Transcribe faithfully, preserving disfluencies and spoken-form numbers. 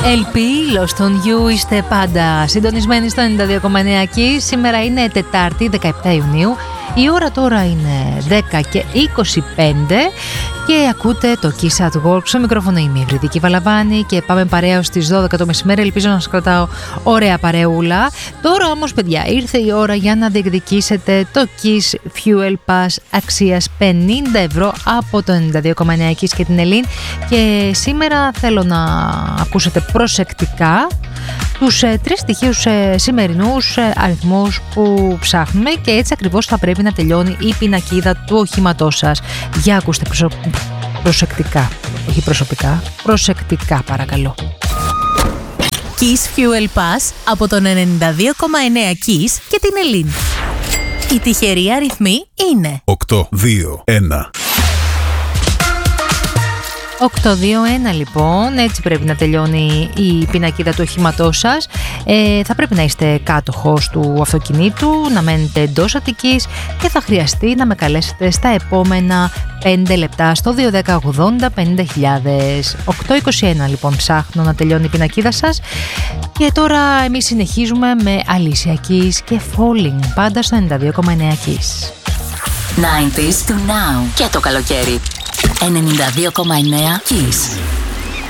ελ πι, Lost on You, είστε πάντα συντονισμένοι στο ενενήντα δύο κόμμα εννέα Kiss. Σήμερα είναι Τετάρτη, δεκαεπτά Ιουνίου. Η ώρα τώρα είναι δέκα και είκοσι πέντε και ακούτε το Kiss at Work. Στο μικρόφωνο είμαι η Ευρυδική Βαλαβάνη και πάμε παρέα ως τις δώδεκα το μεσημέρι. Ελπίζω να σας κρατάω ωραία παρεούλα. Τώρα όμως, παιδιά, ήρθε η ώρα για να διεκδικήσετε το Kiss Fuel Pass αξίας πενήντα ευρώ από το ενενήντα δύο κόμμα εννέα Kiss και την Ελλήν. Και σήμερα θέλω να ακούσετε προσεκτικά τους ε, τρεις στοιχείους ε, σημερινούς ε, αριθμούς που ψάχνουμε και έτσι ακριβώς θα πρέπει να τελειώνει η πινακίδα του οχήματός σας. Για ακούστε προσω... προσεκτικά, όχι προσωπικά, προσεκτικά παρακαλώ. Kiss Fuel Pass από τον ενενήντα δύο κόμμα εννέα Kiss και την Ελλήν. Οι τυχεροί αριθμοί είναι οκτώ δύο ένα. οκτώ δύο ένα λοιπόν, έτσι πρέπει να τελειώνει η πινακίδα του οχήματός σας. Ε, θα πρέπει να είστε κάτοχος του αυτοκινήτου, να μένετε εντός Αττικής και θα χρειαστεί να με καλέσετε στα επόμενα πέντε λεπτά στο δύο ένα μηδέν ογδόντα πενήντα χιλιάδες. οκτώ είκοσι ένα λοιπόν ψάχνω να τελειώνει η πινακίδα σας. Και τώρα εμείς συνεχίζουμε με Alicia Keys και Falling, πάντα στο ενενήντα δύο κόμμα εννέα Kiss. ενενήντα to now και το καλοκαίρι. ενενήντα δύο κόμμα εννέα Kiss.